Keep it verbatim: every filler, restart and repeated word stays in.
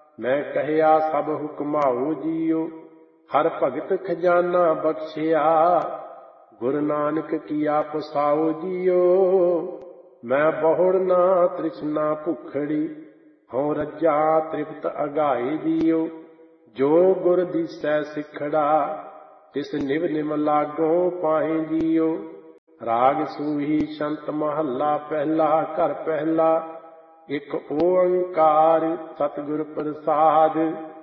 ਮੈਂ ਕਹਿਆ ਸਭ ਹੁਕਮਾਓ ਜੀਓ। ਹਰ ਭਗਤ ਖਜ਼ਾਨਾ ਬਖਸ਼ਿਆ, ਗੁਰੂ ਨਾਨਕ ਕੀਆ ਪਸਾਓ ਜੀਓ। ਮੈਂ ਬਹੁੜ ਨਾ ਤ੍ਰਿਸ਼ਨਾ ਭੁਖੜੀ, ਹਉ ਰੱਜਾ ਤ੍ਰਿਪਤ ਅਗਾਏ ਜੀਓ। ਜੋ ਗੁਰ ਦੀਸੈ ਸਿਖੜਾ, ਤਿਸ ਨਿਵ ਨਿਮ ਲਾਗੋ ਪਾਏ ਜੀਓ। ਰਾਗ ਸੂਹੀ ਸ਼ੰਤ ਮਹੱਲਾ ਪਹਿਲਾ। ਘਰ ਪਹਿਲਾ। ਇਕ ਓੰਕਾਰ ਸਤਿਗੁਰ ਪ੍ਰਸਾਦਿ।